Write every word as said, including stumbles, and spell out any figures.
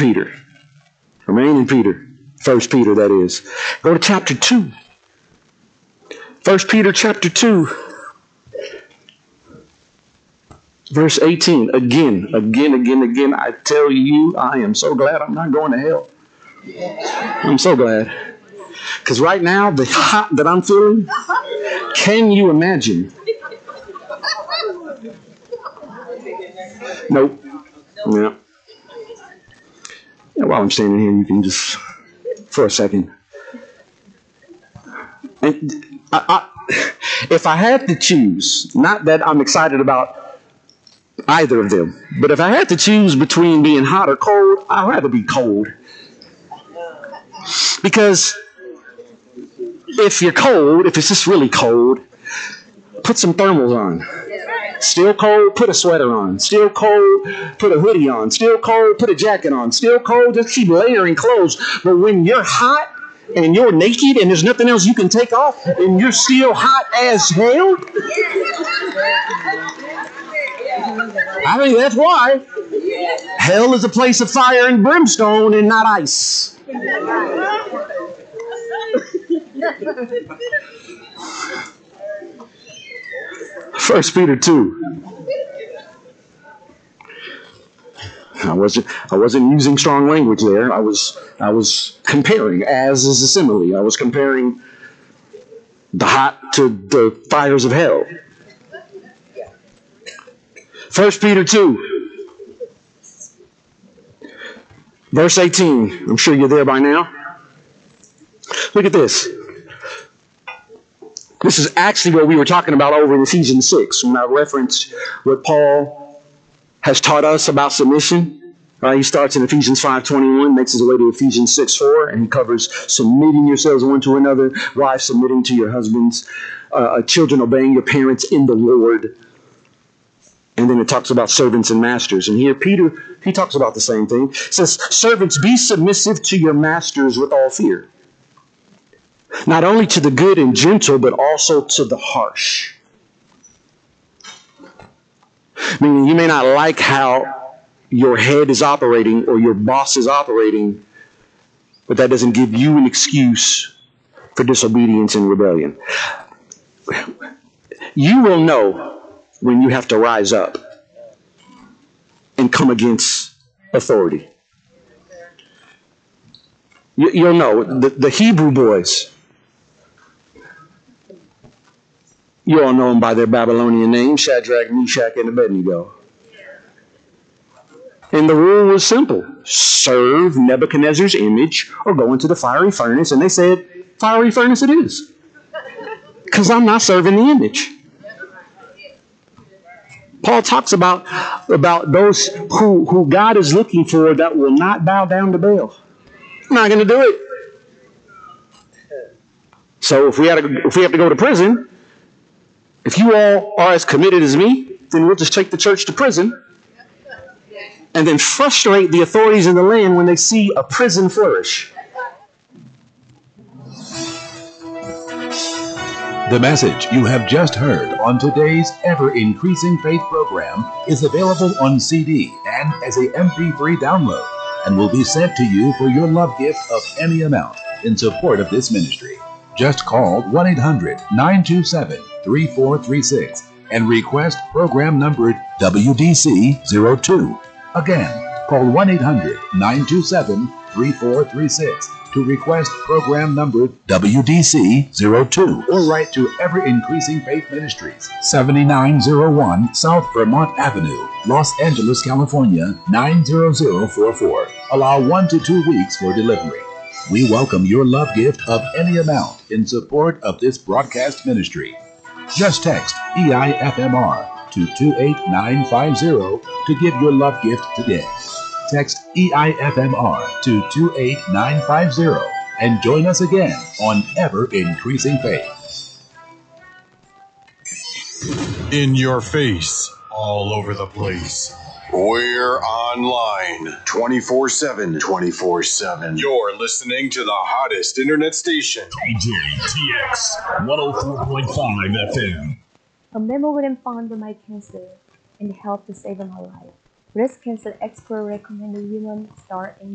Peter. Remain in Peter. First Peter, that is. Go to chapter two. First Peter chapter two. Verse eighteen. Again, again, again, again, I tell you, I am so glad I'm not going to hell. I'm so glad. Because right now, the hot that I'm feeling, can you imagine? Nope. Yeah. Yeah, while I'm standing here, you can just, for a second. And I, I, if I had to choose, not that I'm excited about either of them, but if I had to choose between being hot or cold, I'd rather be cold. Because if you're cold, if it's just really cold, put some thermals on. Still cold, put a sweater on. Still cold, put a hoodie on. Still cold, put a jacket on. Still cold, just keep layering clothes. But when you're hot and you're naked and there's nothing else you can take off and you're still hot as hell, I think that's why hell is a place of fire and brimstone and not ice. First Peter two. I wasn't I wasn't using strong language there. I was I was comparing, as is a simile. I was comparing the hot to the fires of hell. First Peter two. Verse eighteen. I'm sure you're there by now. Look at this. This is actually what we were talking about over in Ephesians six, when I referenced what Paul has taught us about submission. Right? He starts in Ephesians five twenty-one, makes his way to Ephesians six four, and he covers submitting yourselves one to another, wives submitting to your husbands, uh, children obeying your parents in the Lord. And then it talks about servants and masters. And here Peter, he talks about the same thing. It says, servants, be submissive to your masters with all fear. Not only to the good and gentle, but also to the harsh. Meaning you may not like how your head is operating or your boss is operating, but that doesn't give you an excuse for disobedience and rebellion. You will know when you have to rise up and come against authority. You, you'll know. The, the Hebrew boys, you all know them by their Babylonian names, Shadrach, Meshach, and Abednego. And the rule was simple. Serve Nebuchadnezzar's image or go into the fiery furnace. And they said, fiery furnace it is. Because I'm not serving the image. Paul talks about, about those who, who God is looking for that will not bow down to Baal. I'm not going to do it. So if we, had to, if we have to go to prison, if you all are as committed as me, then we'll just take the church to prison and then frustrate the authorities in the land when they see a prison flourish. The message you have just heard on today's ever-increasing faith program is available on C D and as a M P three download and will be sent to you for your love gift of any amount in support of this ministry. Just call one eight hundred nine two seven three four three six and request program number W D C zero two. Again, call one eight hundred nine two seven three four three six to request program number W D C zero two or write to Ever Increasing Faith Ministries, seventy-nine oh one South Vermont Avenue, Los Angeles, California, nine zero zero four four. Allow one to two weeks for delivery. We welcome your love gift of any amount in support of this broadcast ministry. Just text E I F M R to two eight nine five zero to give your love gift today. Text E I F M R to two eight nine five zero and join us again on Ever Increasing Faith. In your face, all over the place. We're online twenty-four seven, twenty-four seven. You're listening to the hottest internet station. D J T X one oh four point five F M. A mammogram found by my cancer and helped to save my life. Breast cancer expert recommended women start in